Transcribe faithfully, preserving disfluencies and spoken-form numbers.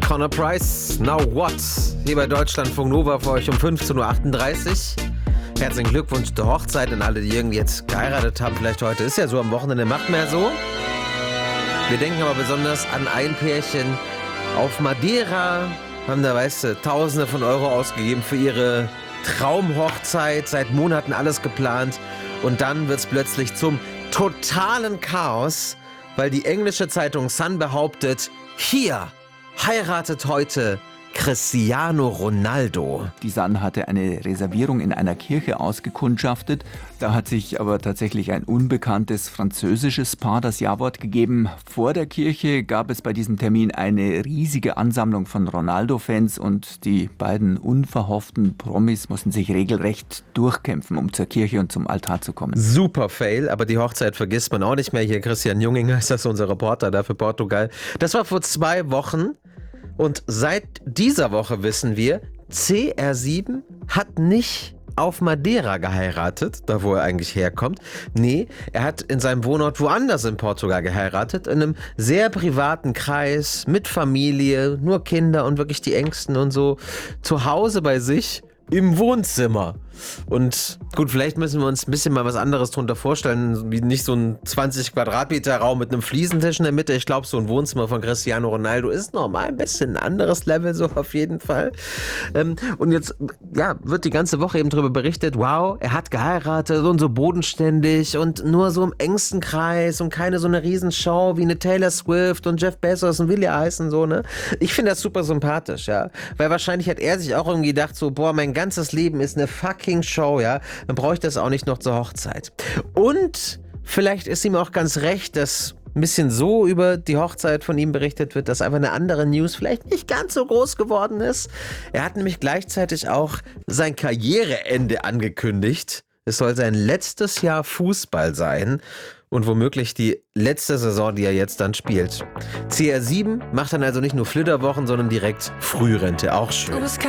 Connor Price, Now What? Hier bei Deutschlandfunk Nova für euch um fünfzehn Uhr achtunddreißig. Herzlichen Glückwunsch zur Hochzeit an alle, die irgendwie jetzt geheiratet haben. Vielleicht heute ist ja so, am Wochenende macht man ja so. Wir denken aber besonders an ein Pärchen auf Madeira. Haben da, weißt du, Tausende von Euro ausgegeben für ihre Traumhochzeit. Seit Monaten alles geplant. Und dann wird es plötzlich zum totalen Chaos, weil die englische Zeitung Sun behauptet, hier heiratet heute Cristiano Ronaldo. Die Sun hatte eine Reservierung in einer Kirche ausgekundschaftet. Da hat sich aber tatsächlich ein unbekanntes französisches Paar das Ja-Wort gegeben. Vor der Kirche gab es bei diesem Termin eine riesige Ansammlung von Ronaldo-Fans und die beiden unverhofften Promis mussten sich regelrecht durchkämpfen, um zur Kirche und zum Altar zu kommen. Super Fail, aber die Hochzeit vergisst man auch nicht mehr. Hier Christian Junginger ist das unser Reporter da für Portugal. Das war vor zwei Wochen. Und seit dieser Woche wissen wir, C R sieben hat nicht auf Madeira geheiratet, da wo er eigentlich herkommt. Nee, er hat in seinem Wohnort woanders in Portugal geheiratet, in einem sehr privaten Kreis, mit Familie, nur Kinder und wirklich die Ängsten und so, zu Hause bei sich im Wohnzimmer. Und gut, vielleicht müssen wir uns ein bisschen mal was anderes drunter vorstellen, wie nicht so ein zwanzig Quadratmeter Raum mit einem Fliesentisch in der Mitte. Ich glaube, so ein Wohnzimmer von Cristiano Ronaldo ist nochmal ein bisschen ein anderes Level, so auf jeden Fall. Ähm, und jetzt, ja, wird die ganze Woche eben darüber berichtet, wow, er hat geheiratet und so bodenständig und nur so im engsten Kreis und keine so eine Riesenshow wie eine Taylor Swift und Jeff Bezos und Willi heißen so, ne? Ich finde das super sympathisch, ja. Weil wahrscheinlich hat er sich auch irgendwie gedacht, so, boah, mein ganzes Leben ist eine fucking Show, ja, dann brauche ich das auch nicht noch zur Hochzeit. Und vielleicht ist ihm auch ganz recht, dass ein bisschen so über die Hochzeit von ihm berichtet wird, dass einfach eine andere News vielleicht nicht ganz so groß geworden ist. Er hat nämlich gleichzeitig auch sein Karriereende angekündigt. Es soll sein letztes Jahr Fußball sein und womöglich die letzte Saison, die er jetzt dann spielt. C R sieben macht dann also nicht nur Flitterwochen, sondern direkt Frührente, auch schön.